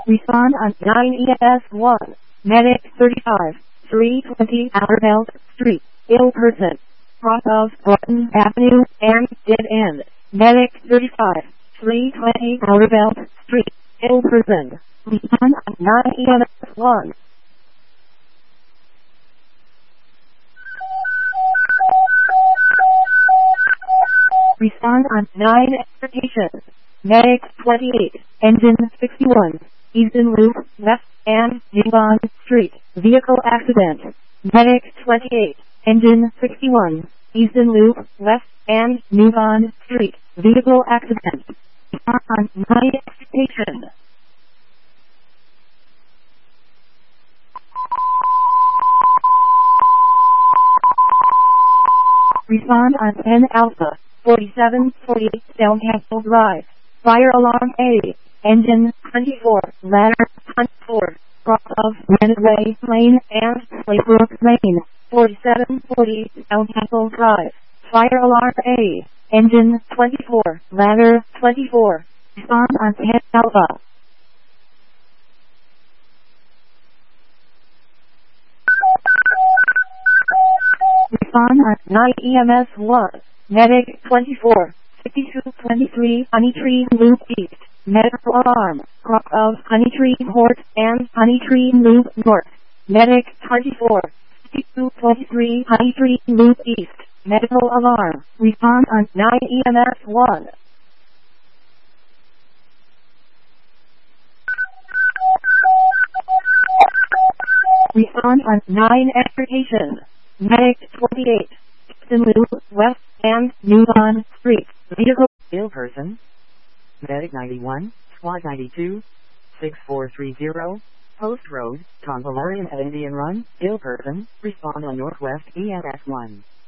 Respond on 9ES1. Medic 35, 320 Outer Belt Street, ill person. Cross of Button Avenue and dead end. Medic 35, 320 Outer Belt Street, ill person. Respond on 9ES1. Respond on 9 expectations. Medic 28, engine 61, Easton Loop, West and Newbond Street, vehicle accident. Medic 28, engine 61, Easton Loop, West and Newbond Street, vehicle accident. Respond on 9 expectations. Respond on 10 Alpha, 4748 Downcastle Drive. Fire alarm A. Engine 24, ladder 24, cross of Renway Lane and Playbrook Lane, 4740 Downcastle Drive. Fire alarm A. Engine 24, ladder 24. Respond on 10 Alpha. Respond on 9 EMS 1. Medic 24, 5223 Honeytree Loop East. Medical alarm. Cross of Honeytree Court and Honeytree Loop North. Medic 24, 5223 Honeytree Loop East. Medical alarm. Respond on 9 EMS 1. Respond on 9 extrication. Medic 28, Easton Loop West and Newbond Street. Vehicle Ill person. Medic 91, Squad 92, 6430, Post Road, Convalorian at Indian Run. Ill person. Respond on Northwest EMS 1.